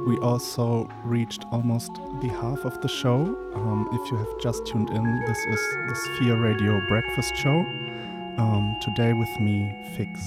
We also reached almost the half of the show. If you have just tuned in, this is the Sphere Radio Breakfast Show. Today with me, Fix.